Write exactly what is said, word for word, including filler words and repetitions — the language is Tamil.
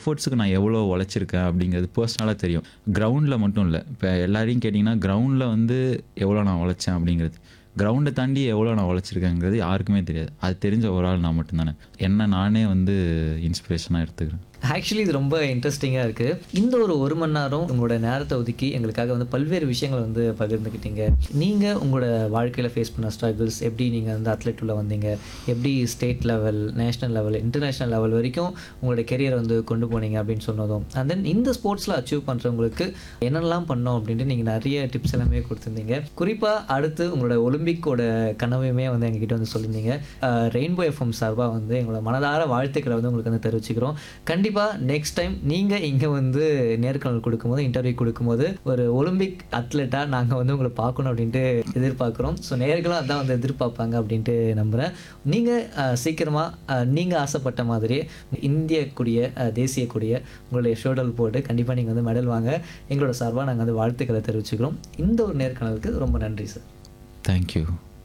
எஃபோர்ட்ஸுக்கு நான் எவ்வளோ உழைச்சிருக்கேன் அப்படிங்கிறது பர்சனலாக தெரியும். கிரவுண்டில் மட்டும் இல்லை. இப்போ எல்லாரையும் கேட்டிங்கன்னா கிரவுண்டில் வந்து எவ்வளோ நான் உழைச்சேன் அப்படிங்கிறது, கிரவுண்டை தாண்டி எவ்வளோ நான் உழைச்சிருக்கேங்கிறது யாருக்குமே தெரியாது. அது தெரிஞ்ச ஒரு ஆள் நான் மட்டும்தானே. என்ன நானே வந்து இன்ஸ்பிரேஷனாக எடுத்துக்கிறேன். ஆக்சுவலி இது ரொம்ப இன்ட்ரெஸ்டிங்காக இருக்குது. இந்த ஒரு ஒரு மணி நேரம் உங்களோட நேரத்தை ஒதுக்கி எங்களுக்காக வந்து பல்வேறு விஷயங்கள் வந்து பகிர்ந்துக்கிட்டீங்க. நீங்கள் உங்களோட வாழ்க்கையில் ஃபேஸ் பண்ண ஸ்ட்ரகிள்ஸ், எப்படி நீங்கள் வந்து அத்லெட் உள்ள வந்தீங்க, எப்படி state level, national level, international level வரைக்கும் உங்களோட கெரியரை வந்து கொண்டு போனீங்க அப்படின்னு சொன்னதும், அண்ட் தென் இந்த ஸ்போர்ட்ஸில் அச்சீவ் பண்ணுறவங்களுக்கு என்னெல்லாம் பண்ணோம் அப்படின்ட்டு நீங்கள் நிறைய டிப்ஸ் எல்லாமே கொடுத்துருந்தீங்க. குறிப்பாக அடுத்து உங்களோட ஒலிம்பிக்கோட கனவையுமே வந்து எங்ககிட்ட வந்து சொல்லியிருந்தீங்க. ரெயின்போ எஃப்எம் சார்பாக வந்து எங்களோட மனதார வாழ்த்துக்களை வந்து உங்களுக்கு வந்து தெரிவிச்சுக்கிறோம். கண்டிப்பாக நெக்ஸ்ட் டைம் நீங்கள் இங்கே வந்து நேர்காணல் கொடுக்கும்போது, இன்டர்வியூ கொடுக்கும்போது ஒரு ஒலிம்பிக் அத்லெட்டாக நாங்கள் வந்து உங்களை பார்க்கணும் அப்படின்ட்டு எதிர்பார்க்குறோம். ஸோ நேர்களும் அதான் வந்து எதிர்பார்ப்பாங்க அப்படின்ட்டு நம்புகிறேன். நீங்கள் சீக்கிரமாக நீங்கள் ஆசைப்பட்ட மாதிரியே இந்திய கொடிய, தேசிய கொடிய உங்களுடைய ஷோல்டர் போட்டு கண்டிப்பாக நீங்கள் வந்து மெடல் வாங்க எங்களோட சார்பாக நாங்கள் வந்து வாழ்த்துக்களை தெரிவிச்சுக்கிறோம். இந்த ஒரு நேர்காணலுக்கு ரொம்ப நன்றி சார். தேங்க்யூ.